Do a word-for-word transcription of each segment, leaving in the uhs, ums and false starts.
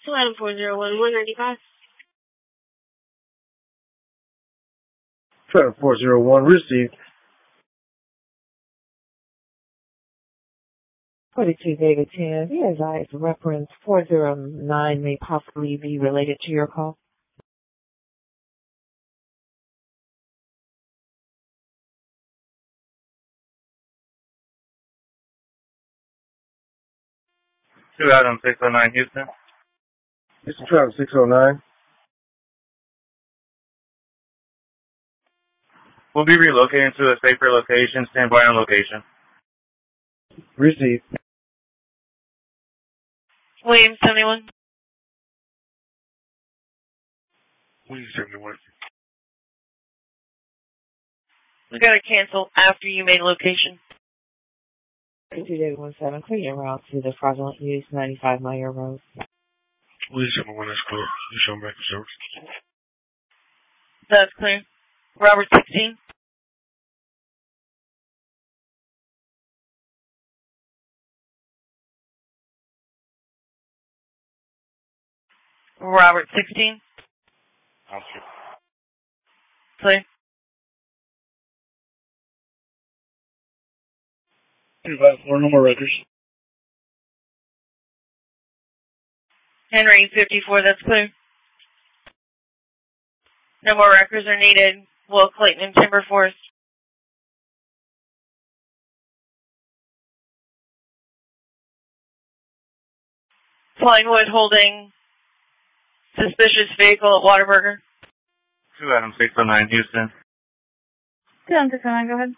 Two item four zero one one ninety five. Two item four zero one received. forty-two David ten. He has eyes reference four zero nine may possibly be related to your call. Two item six oh nine Houston. This is Travis six oh nine. We'll be relocating to a safer location. Stand by on location. Received. William seventy-one. William seventy-one. We gotta cancel after you made location. forty-two David one seven. Clear your route to the fraudulent use ninety-five Meyer Road. William seventy-one, that's clear. You show back the service. That's clear. Robert sixteen. Robert sixteen. Okay. Clear. Two five four, no more records. Henry fifty-four, that's clear. No more records are needed. Will Clayton and Timber Forest. Flyingwood holding suspicious vehicle at Whataburger. Two item six oh nine Houston. Two item six oh nine, go ahead.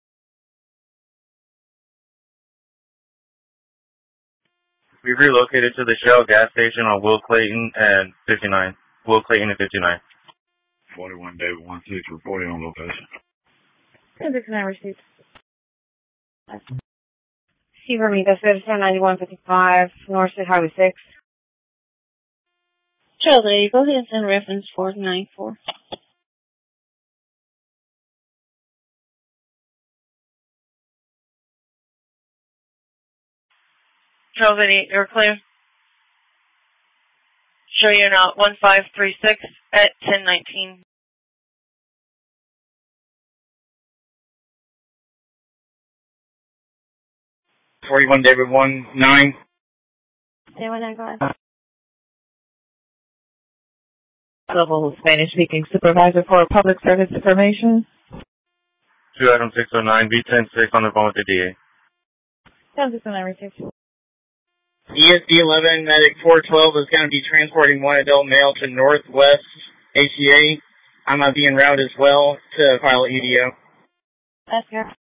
We've relocated to the Shell gas station on Will Clayton and fifty-nine. Will Clayton and fifty-nine. forty-one David one six reporting on location. two six nine received. Steve Ramirez, Citizen ninety-one fifty-five, North State Highway six. Trail lady, go ahead and send reference four nine four. Trail lady, you're clear. Show you're not one five three six at ten nineteen. forty-one David one nine. Say one nine, go ahead. Level Spanish speaking supervisor for public service information. Two item six oh nine B ten six on the phone with the D A. two six nine received. E S D eleven Medic four twelve is going to be transporting one adult male to Northwest A C A. I'm going to be en route as well to file E D O. That's good.